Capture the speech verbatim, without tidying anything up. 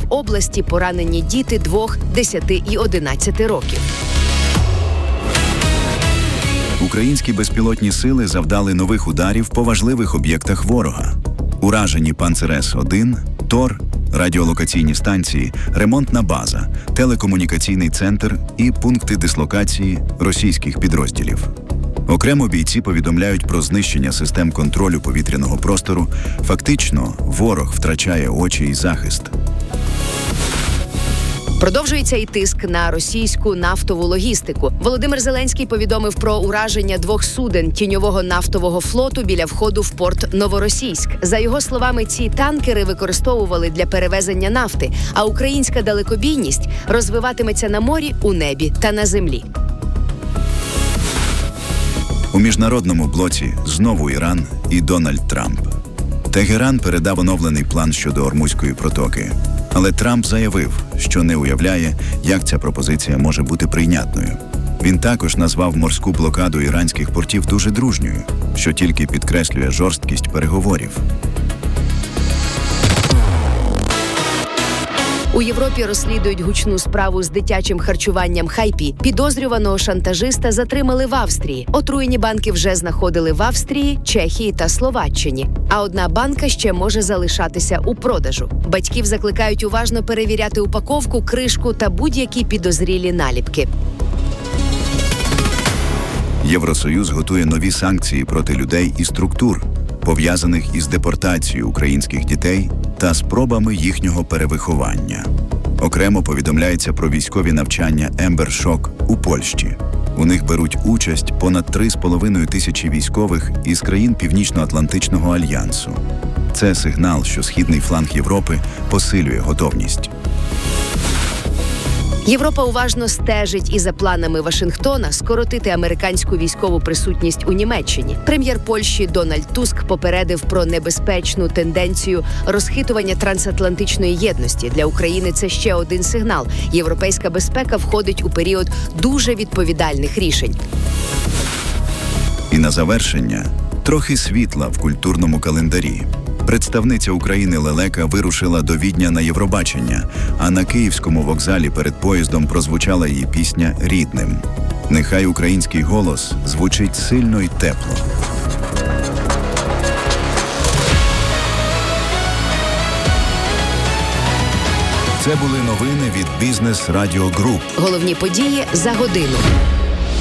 області поранені діти двох, десяти і одинадцяти років. Українські безпілотні сили завдали нових ударів по важливих об'єктах ворога. Уражені Панцер-С один, ТОР, радіолокаційні станції, ремонтна база, телекомунікаційний центр і пункти дислокації російських підрозділів. Окремо бійці повідомляють про знищення систем контролю повітряного простору. Фактично, ворог втрачає очі і захист. Продовжується і тиск на російську нафтову логістику. Володимир Зеленський повідомив про ураження двох суден тіньового нафтового флоту біля входу в порт Новоросійськ. За його словами, ці танкери використовували для перевезення нафти, а українська далекобійність розвиватиметься на морі, у небі та на землі. У міжнародному блоці знову Іран і Дональд Трамп. Тегеран передав оновлений план щодо Ормузької протоки. Але Трамп заявив, що не уявляє, як ця пропозиція може бути прийнятною. Він також назвав морську блокаду іранських портів дуже дружньою, що тільки підкреслює жорсткість переговорів. У Європі розслідують гучну справу з дитячим харчуванням Хайпі. Підозрюваного шантажиста затримали в Австрії. Отруєні банки вже знаходили в Австрії, Чехії та Словаччині. А одна банка ще може залишатися у продажу. Батьків закликають уважно перевіряти упаковку, кришку та будь-які підозрілі наліпки. Євросоюз готує нові санкції проти людей і структур, пов'язаних із депортацією українських дітей та спробами їхнього перевиховання. Окремо повідомляється про військові навчання «Ембер-Шок» у Польщі. У них беруть участь понад три з половиною тисячі військових із країн Північно-Атлантичного альянсу. Це сигнал, що східний фланг Європи посилює готовність. Європа уважно стежить і за планами Вашингтона скоротити американську військову присутність у Німеччині. Прем'єр Польщі Дональд Туск попередив про небезпечну тенденцію розхитування трансатлантичної єдності. Для України це ще один сигнал. Європейська безпека входить у період дуже відповідальних рішень. І на завершення – трохи світла в культурному календарі. Представниця України Лелека вирушила до Відня на Євробачення, а на Київському вокзалі перед поїздом прозвучала її пісня «Рідним». Нехай український голос звучить сильно й тепло. Це були новини від Бізнес Радіо Груп. Головні події за годину.